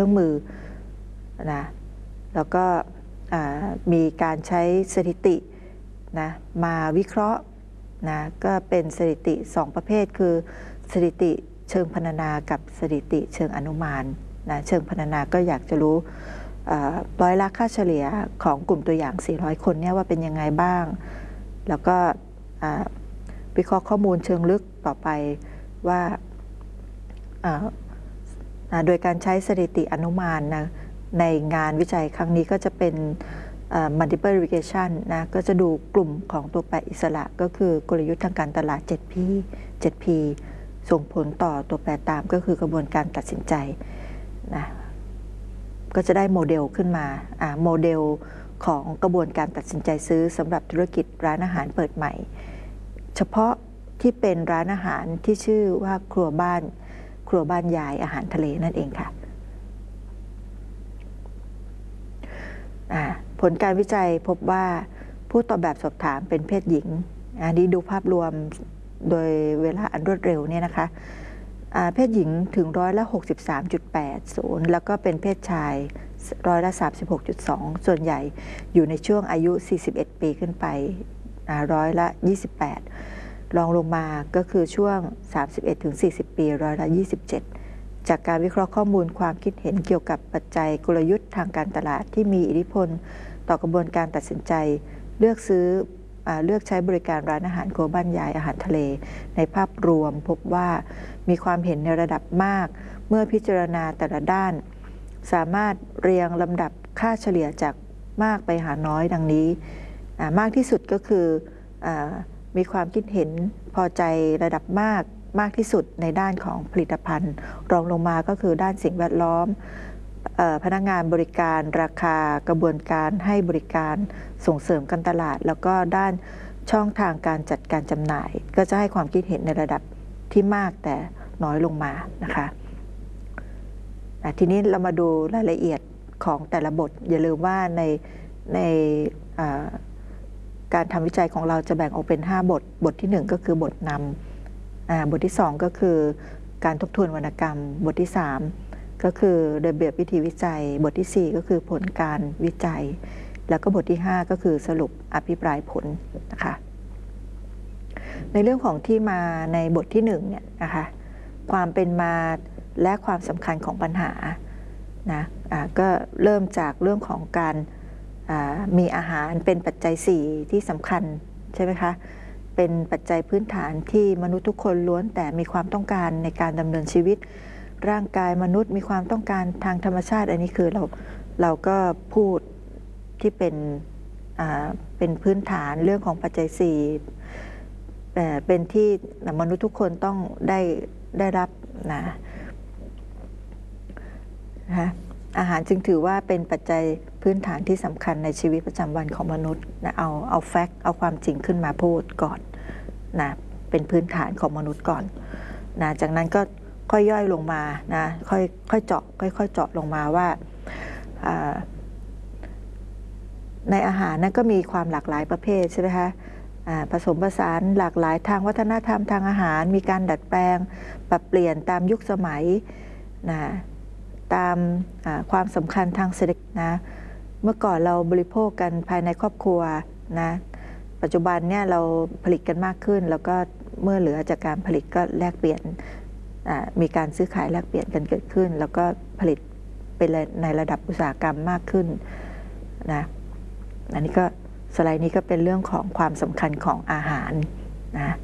รื่องมือนะแล้วก็มีการใช้สถิตินะมาวิเคราะห์นะก็เป็นสถิติ2ประเภทคือสถิติเชิงพรรณนากับสถิติเชิงอนุมานนะเชิงพรรณนาก็อยากจะรู้ร้อยละค่าเฉลี่ยของกลุ่มตัวอย่าง400คนเนี่ยว่าเป็นยังไงบ้างแล้วก็วิเคราะห์ข้อมูลเชิงลึกต่อไปว่าโดยการใช้สถิติอนุมานนะในงานวิจัยครั้งนี้ก็จะเป็นmultiple regression นะก็จะดูกลุ่มของตัวแปรอิสระก็คือกลยุทธ์ทางการตลาด 7P ส่งผลต่อตัวแปรตามก็คือกระบวนการตัดสินใจนะก็จะได้โมเดลขึ้นมาโมเดลของกระบวนการตัดสินใจซื้อสำหรับธุรกิจร้านอาหารเปิดใหม่เฉพาะที่เป็นร้านอาหารที่ชื่อว่าครัวบ้านยายอาหารทะเลนั่นเองค่ะผลการวิจัยพบว่าผู้ตอบแบบสอบถามเป็นเพศหญิงอันนี้ดูภาพรวมโดยเวลาอันรวดเร็วเนี่ยนะคะเพศหญิงถึง63.80%แล้วก็เป็นเพศชาย36.2%ส่วนใหญ่อยู่ในช่วงอายุ 41 ปีขึ้นไป28%รองลงมาก็คือช่วง 31-40 ปี27%จากการวิเคราะห์ข้อมูลความคิดเห็นเกี่ยวกับปัจจัยกลยุทธ์ทางการตลาดที่มีอิทธิพลต่อกระบวนการตัดสินใจเลือกใช้บริการร้านอาหารครัวบ้านยายอาหารทะเลในภาพรวมพบว่ามีความเห็นในระดับมากเมื่อพิจารณาแต่ละด้านสามารถเรียงลำดับค่าเฉลี่ยจากมากไปหาน้อยดังนี้มากที่สุดก็คือมีความคิดเห็นพอใจระดับมากที่สุดในด้านของผลิตภัณฑ์รองลงมาก็คือด้านสิ่งแวดล้อมพนักงานบริการราคากระบวนการให้บริการส่งเสริมการตลาดแล้วก็ด้านช่องทางการจัดการจำหน่ายก็จะให้ความคิดเห็นในระดับที่มากแต่น้อยลงมานะคะทีนี้เรามาดูรายละเอียดของแต่ละบทอย่าลืมว่าในการทำวิจัยของเราจะแบ่งออกเป็น5บทที่1ก็คือบทนำบทที่2ก็คือการทบทวนวรรณกรรมบทที่3ก็คือระเบียบวิธีวิจัยบทที่4ก็คือผลการวิจัยแล้วก็บทที่5ก็คือสรุปอภิปรายผลนะคะในเรื่องของที่มาในบทที่1เนี่ยนะคะความเป็นมาและความสำคัญของปัญหานะก็เริ่มจากเรื่องของการมีอาหารเป็นปัจจัย4ที่สำคัญใช่ไหมคะเป็นปัจจัยพื้นฐานที่มนุษย์ทุกคนล้วนแต่มีความต้องการในการดำเนินชีวิตร่างกายมนุษย์มีความต้องการทางธรรมชาติอันนี้คือเราก็พูดที่เป็นพื้นฐานเรื่องของปัจจัย4เป็นที่มนุษย์ทุกคนต้องได้รับนะคะอาหารจึงถือว่าเป็นปัจจัยพื้นฐานที่สำคัญในชีวิตประจำวันของมนุษย์นะเอาแฟกต์เอาความจริงขึ้นมาพูดก่อนนะเป็นพื้นฐานของมนุษย์ก่อนนะจากนั้นก็ค่อยย่อยลงมานะค่อยเจาะลงมาว่าในอาหารนั้นก็มีความหลากหลายประเภทใช่ไหมคะผสมผสานหลากหลายทางวัฒนธรรมทางอาหารมีการดัดแปลงปรับเปลี่ยนตามยุคสมัยนะตามความสำคัญทางเศรษฐกิจนะเมื่อก่อนเราบริโภคกันภายในครอบครัวนะปัจจุบันเนี่ยเราผลิตกันมากขึ้นแล้วก็เมื่อเหลือจากการผลิตก็แลกเปลี่ยนมีการซื้อขายแลกเปลี่ยนกันเกิดขึ้นแล้วก็ผลิตเป็นในระดับอุตสาหกรรมมากขึ้นนะอันนี้ก็สไลด์นี้ก็เป็นเรื่องของความสำคัญของอาหารนะ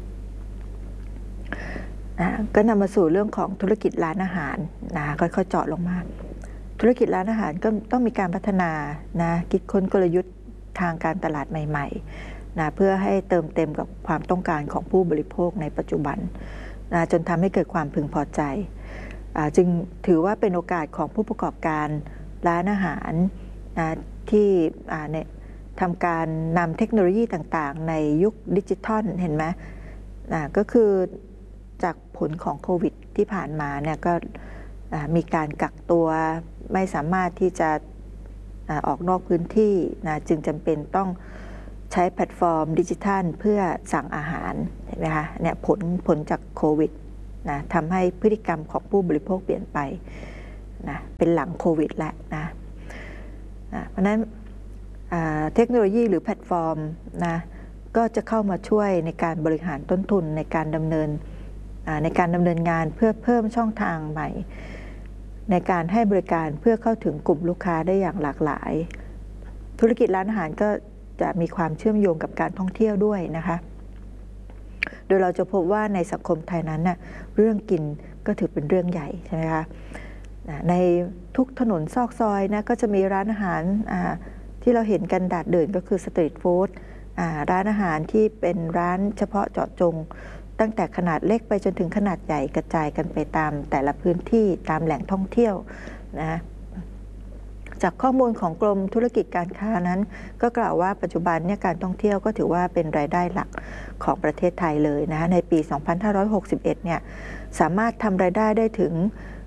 ก็นำมาสู่เรื่องของธุรกิจร้านอาหารนะค่อยๆเจาะลงมาธุรกิจร้านอาหารก็ต้องมีการพัฒนานะคิดค้นกลยุทธ์ทางการตลาดใหม่ๆนะเพื่อให้เติมเต็มกับความต้องการของผู้บริโภคในปัจจุบันนะจนทำให้เกิดความพึงพอใจจึงถือว่าเป็นโอกาสของผู้ประกอบการร้านอาหารนะที่ทำการนำเทคโนโลยีต่างๆในยุคดิจิทัลเห็นไหมก็คือจากผลของโควิดที่ผ่านมาเนี่ยก็มีการกักตัวไม่สามารถที่จะออกนอกพื้นที่นะจึงจำเป็นต้องใช้แพลตฟอร์มดิจิทัลเพื่อสั่งอาหารเห็นไหมคะเนี่ยผลจากโควิดนะทำให้พฤติกรรมของผู้บริโภคเปลี่ยนไปนะเป็นหลังโควิดแล้วนะเพราะนั้นเทคโนโลยีหรือแพลตฟอร์มนะก็จะเข้ามาช่วยในการบริหารต้นทุนในการดำเนินงานเพื่อเพิ่มช่องทางใหม่ในการให้บริการเพื่อเข้าถึงกลุ่มลูกค้าได้อย่างหลากหลายธุรกิจร้านอาหารก็จะมีความเชื่อมโยงกับการท่องเที่ยวด้วยนะคะโดยเราจะพบว่าในสังคมไทยนั้นน่ะเรื่องกินก็ถือเป็นเรื่องใหญ่ใช่ไหมคะในทุกถนนซอกซอยนะก็จะมีร้านอาหารที่เราเห็นกันดาดเด่นก็คือสตรีทฟู้ดร้านอาหารที่เป็นร้านเฉพาะเจาะจงตั้งแต่ขนาดเล็กไปจนถึงขนาดใหญ่กระจายกันไปตามแต่ละพื้นที่ตามแหล่งท่องเที่ยวนะจากข้อมูลของกรมธุรกิจการค้านั้นก็กล่าวว่าปัจจุบันเนี่ยการท่องเที่ยวก็ถือว่าเป็นรายได้หลักของประเทศไทยเลยนะในปี 2561 เนี่ยสามารถทำรายได้ได้ถึง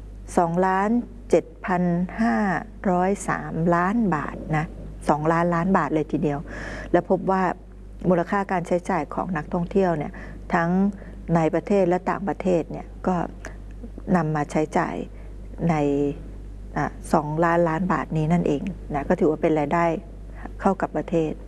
2,7,503 ล้านบาทนะ2 ล้านบาทเลยทีเดียวและพบว่ามูลค่าการใช้จ่ายของนักท่องเที่ยวเนี่ยทั้งในประเทศและต่างประเทศเนี่ยก็นำมาใช้จ่ายใน2 ล้านบาทนี้นั่นเองนะก็ถือว่าเป็นรายได้เข้ากับประเทศ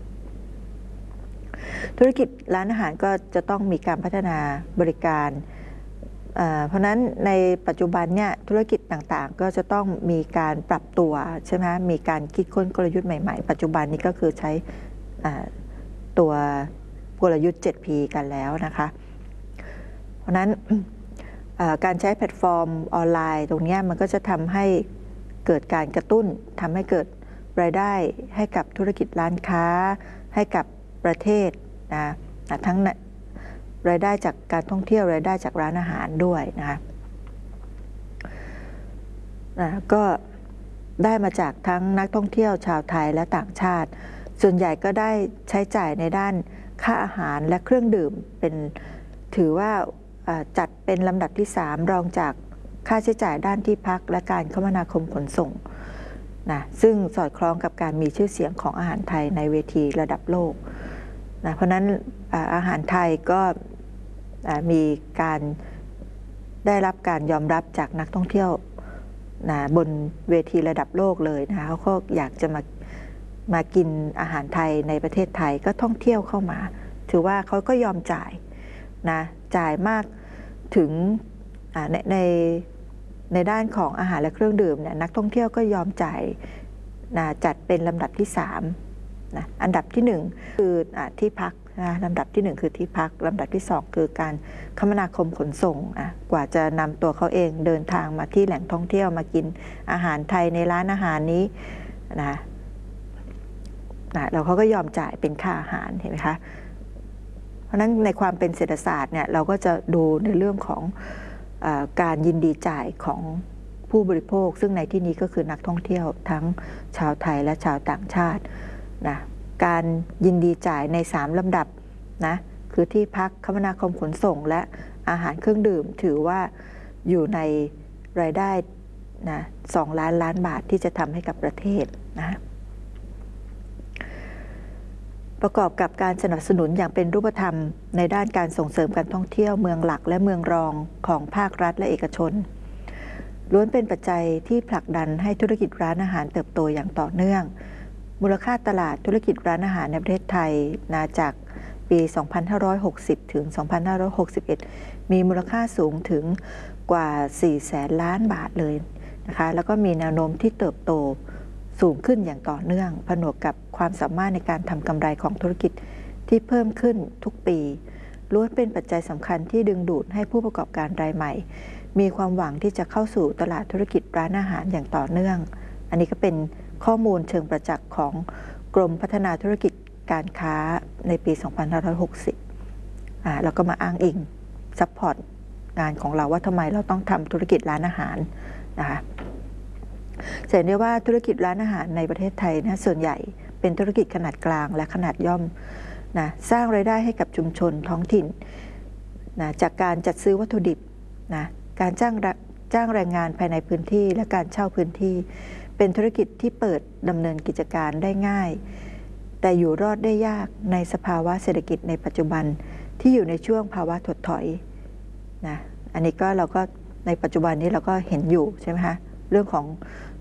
ธุรกิจร้านอาหารก็จะต้องมีการพัฒนาบริการเพราะนั้นในปัจจุบันเนี่ยธุรกิจต่างๆก็จะต้องมีการปรับตัวใช่ไหมมีการคิดค้นกลยุทธ์ใหม่ๆปัจจุบันนี้ก็คือใช้ตัวกลยุทธ์ 7P กันแล้วนะคะเพราะนั้นการใช้แพลตฟอร์มออนไลน์ตรงนี้มันก็จะทำให้เกิดการกระตุ้นทำให้เกิดรายได้ให้กับธุรกิจร้านค้าให้กับประเทศนะทั้งรายได้จากการท่องเที่ยวรายได้จากร้านอาหารด้วยนะคะก็ได้มาจากทั้งนักท่องเที่ยวชาวไทยและต่างชาติส่วนใหญ่ก็ได้ใช้จ่ายในด้านค่าอาหารและเครื่องดื่มเป็นถือว่าจัดเป็นลำดับที่3รองจากค่าใช้จ่ายด้านที่พักและการคมนาคมขนส่งนะซึ่งสอดคล้องกับการมีชื่อเสียงของอาหารไทยในเวทีระดับโลกนะเพราะนั้นอาหารไทยก็มีการได้รับการยอมรับจากนักท่องเที่ยวนะบนเวทีระดับโลกเลยนะคะเขาก็อยากจะมากินอาหารไทยในประเทศไทยก็ท่องเที่ยวเข้ามาถือว่าเขาก็ยอมจ่ายนะจ่ายมากถึงในด้านของอาหารและเครื่องดื่มเนี่ยนักท่องเที่ยวก็ยอมจ่ายนะจัดเป็นลำดับที่3นะอันดับที่1คือที่พักนะลำดับที่1คือที่พักลำดับที่2คือการคมนาคมขนส่งกว่าจะนำตัวเขาเองเดินทางมาที่แหล่งท่องเที่ยวมากินอาหารไทยในร้านอาหารนี้นะแล้วเขาก็ยอมจ่ายเป็นค่าอาหารเห็นไหมคะเพราะฉะนั้นในความเป็นเศรษฐศาสตร์เนี่ยเราก็จะดูในเรื่องของการยินดีจ่ายของผู้บริโภคซึ่งในที่นี้ก็คือนักท่องเที่ยวทั้งชาวไทยและชาวต่างชาตินะการยินดีจ่ายใน3ลำดับนะคือที่พักคมนาคมขนส่งและอาหารเครื่องดื่มถือว่าอยู่ในรายได้นะ2 ล้านบาทที่จะทำให้กับประเทศนะประกอบกับการสนับสนุนอย่างเป็นรูปธรรมในด้านการส่งเสริมการท่องเที่ยวเมืองหลักและเมืองรองของภาครัฐและเอกชนล้วนเป็นปัจจัยที่ผลักดันให้ธุรกิจร้านอาหารเติบโตอย่างต่อเนื่องมูลค่าตลาดธุรกิจร้านอาหารในประเทศไทยจากปี 2560 ถึง 2561 มีมูลค่าสูงถึงกว่า 400,000 ล้านบาทเลยนะคะแล้วก็มีแนวโน้มที่เติบโตสูงขึ้นอย่างต่อเนื่องผนวกกับความสามารถในการทำกำไรของธุรกิจที่เพิ่มขึ้นทุกปีล้วนเป็นปัจจัยสำคัญที่ดึงดูดให้ผู้ประกอบการรายใหม่มีความหวังที่จะเข้าสู่ตลาดธุรกิจร้านอาหารอย่างต่อเนื่องอันนี้ก็เป็นข้อมูลเชิงประจักษ์ของกรมพัฒนาธุรกิจการค้าในปี 2560 แล้วก็มาอ้างอิงซัพพอร์ตงานของเราว่าทำไมเราต้องทำธุรกิจร้านอาหารนะคะเห็นได้ว่าธุรกิจร้านอาหารในประเทศไทยนะส่วนใหญ่เป็นธุรกิจขนาดกลางและขนาดย่อมนะสร้างรายได้ให้กับชุมชนท้องถิ่นนะจากการจัดซื้อวัตถุดิบนะการจ้างแรงงานภายในพื้นที่และการเช่าพื้นที่เป็นธุรกิจที่เปิดดำเนินกิจการได้ง่ายแต่อยู่รอดได้ยากในสภาวะเศรษฐกิจในปัจจุบันที่อยู่ในช่วงภาวะถดถอยนะอันนี้ก็เราก็ในปัจจุบันนี้เราก็เห็นอยู่ใช่ไหมคะเรื่องของ